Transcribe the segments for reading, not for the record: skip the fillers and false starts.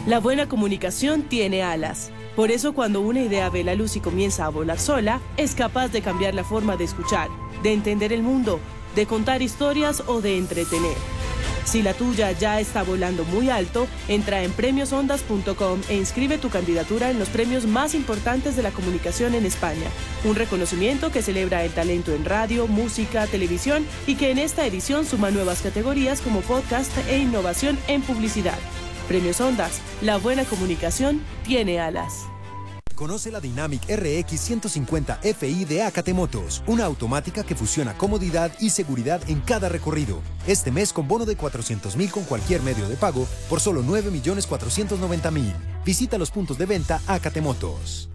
La buena comunicación tiene alas. Por eso cuando una idea ve la luz y comienza a volar sola, es capaz de cambiar la forma de escuchar, de entender el mundo, de contar historias o de entretener. Si la tuya ya está volando muy alto, entra en premiosondas.com e inscribe tu candidatura en los premios más importantes de la comunicación en España. Un reconocimiento que celebra el talento en radio, música, televisión y que en esta edición suma nuevas categorías como podcast e innovación en publicidad. Premios Ondas, la buena comunicación tiene alas. Conoce la Dynamic RX 150 Fi de AKT Motos, una automática que fusiona comodidad y seguridad en cada recorrido. Este mes con bono de 400.000 con cualquier medio de pago por solo 9.490.000. Visita los puntos de venta AKT Motos.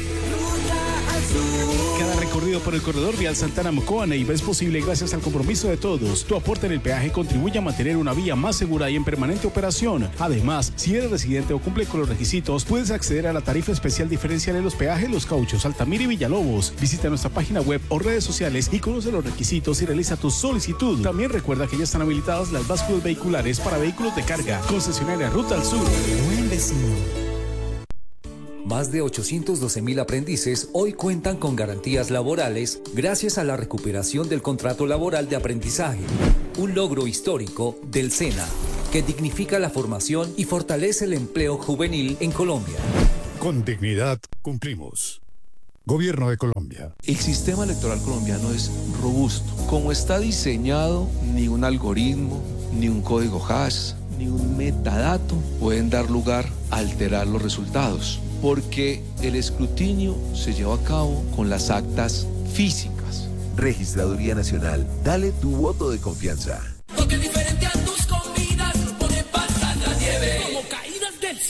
Cada recorrido por el corredor vial Santana-Mocoa-Neiva es posible gracias al compromiso de todos. Tu aporte en el peaje contribuye a mantener una vía más segura y en permanente operación. Además, si eres residente o cumple con los requisitos, puedes acceder a la tarifa especial diferencial en los peajes Los Cauchos, Altamira y Villalobos. Visita nuestra página web o redes sociales y conoce los requisitos y realiza tu solicitud. También recuerda que ya están habilitadas las básculas vehiculares para vehículos de carga. Concesionaria Ruta al Sur. Buen vecino. Más de 812.000 aprendices hoy cuentan con garantías laborales gracias a la recuperación del contrato laboral de aprendizaje, un logro histórico del SENA que dignifica la formación y fortalece el empleo juvenil en Colombia. Con dignidad cumplimos. Gobierno de Colombia. El sistema electoral colombiano es robusto. Como está diseñado, ni un algoritmo, ni un código hash, ni un metadato pueden dar lugar a alterar los resultados, porque el escrutinio se lleva a cabo con las actas físicas. Registraduría Nacional, dale tu voto de confianza.